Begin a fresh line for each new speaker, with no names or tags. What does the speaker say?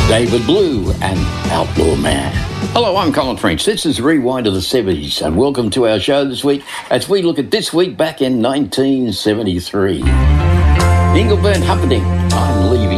David Blue and Outlaw Man. Hello, I'm Colin French. This is Rewind of the 70s, and welcome to our show this week as we look at this week back in 1973. Engelbert Humperdinck, I'm leaving.